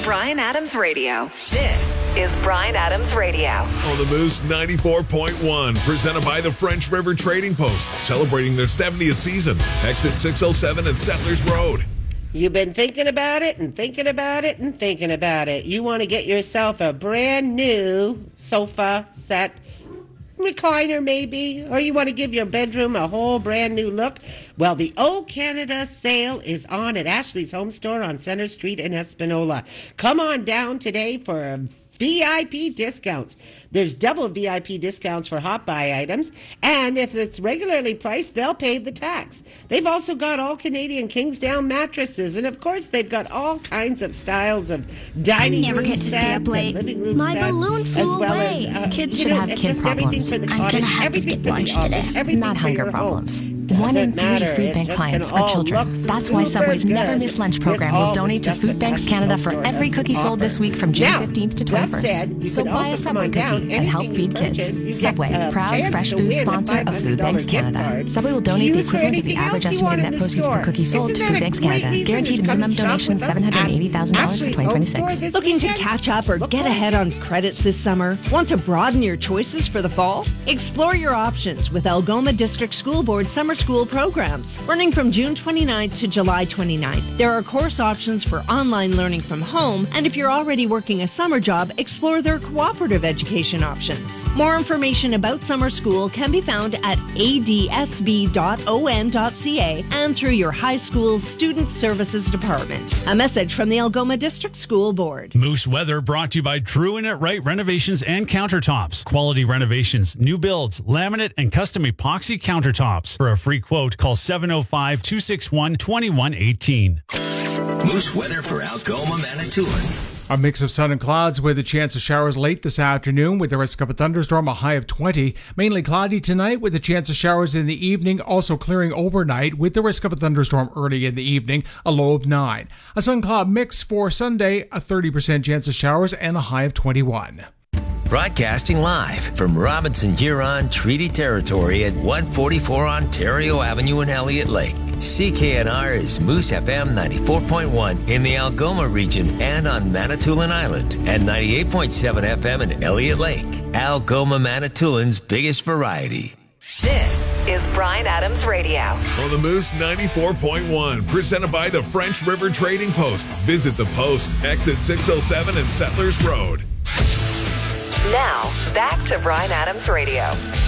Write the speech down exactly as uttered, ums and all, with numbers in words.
Bryan Adams Radio. This is Bryan Adams Radio. On the Moose ninety-four point one, presented by the French River Trading Post, celebrating their seventieth season. Exit six oh seven at Settlers Road. You've been thinking about it and thinking about it and thinking about it. You want to get yourself a brand new sofa set, recliner maybe, or you want to give your bedroom a whole brand new look? Well, the O Canada sale is on at Ashley's Home Store on Center Street in Espanola. Come on down today for V I P discounts. There's double V I P discounts for hot buy items, and if it's regularly priced, they'll pay the tax. They've also got all Canadian Kingsdown mattresses, and of course, they've got all kinds of styles of dining I never room get to sets stay up late. and living room My sets, balloon flew as well away. as uh, Kids you should know, have kid just everything problems. for the I'm cottage, gonna have to everything skip for the lunch office, today. everything Not for hunger your problems. home. One in Doesn't three matter. food It bank just clients can are all children. look That's why super Subway's good Never Miss Lunch with program all will the donate to stuff Food that Banks Ashley's Canada Home for Store every has cookie to sold this offer. week from June Now, fifteenth to that twenty-first. said, you So can buy also a come Subway on down. cookie and help Anything feed you kids. purchase, you Subway, get a proud chance fresh to food win a sponsor of Food Banks five hundred dollars gift Canada. card Subway will to donate the use for equivalent of the anything average else you want estimated in net the proceeds per store. cookie sold Isn't to that Food a Banks great Canada. reason Guaranteed to come minimum and shop donation with us seven hundred eighty thousand dollars for at twenty Ashley's Home twenty-six. Store this Looking to weekend? catch up or Look get for- ahead on credits this summer? Want to broaden your choices for the fall? Explore your options with Algoma District School Board summer school programs. Running from June twenty-ninth to July twenty-ninth, there are course options for online learning from home, and if you're already working a summer job, explore their cooperative education options. More information about summer school can be found at a d s b dot o n dot c a and through your high school's Student Services Department. A message from the Algoma District School Board. Moose Weather brought to you by True and It Right Renovations and Countertops. Quality renovations, new builds, laminate, and custom epoxy countertops. For a free quote, call seven oh five, two six one, two one one eight. Moose weather for Algoma, Manitoulin. A mix of sun and clouds with a chance of showers late this afternoon with the risk of a thunderstorm, a high of twenty. Mainly cloudy tonight with a chance of showers in the evening, also clearing overnight with the risk of a thunderstorm early in the evening, a low of nine. A sun-cloud mix for Sunday, a thirty percent chance of showers and a high of twenty-one. Broadcasting live from Robinson Huron Treaty Territory at one forty-four Ontario Avenue in Elliott Lake. C K N R is Moose F M ninety-four point one in the Algoma region and on Manitoulin Island, and ninety-eight point seven F M in Elliott Lake. Algoma, Manitoulin's biggest variety. This is Bryan Adams Radio. On the Moose ninety-four point one, presented by the French River Trading Post. Visit the Post, exit six oh seven and Settlers Road. Now, back to Bryan Adams Radio.